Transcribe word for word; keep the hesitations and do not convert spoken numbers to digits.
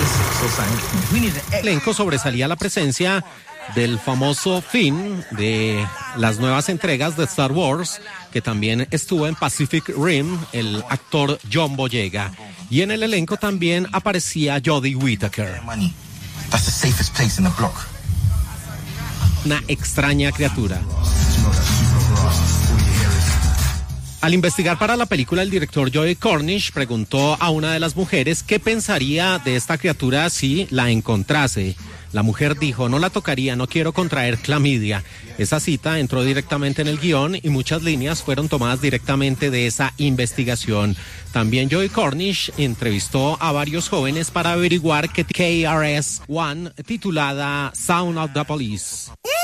El elenco sobresalía la presencia del famoso Finn de las nuevas entregas de Star Wars, que también estuvo en Pacific Rim, el actor John Boyega. Y en el elenco también aparecía Jodie Whittaker. Una extraña criatura. Al investigar para la película, el director Joe Cornish preguntó a una de las mujeres qué pensaría de esta criatura si la encontrase. La mujer dijo: no la tocaría, no quiero contraer clamidia. Esa cita entró directamente en el guión y muchas líneas fueron tomadas directamente de esa investigación. También Joe Cornish entrevistó a varios jóvenes para averiguar que K R S One, titulada Sound of the Police.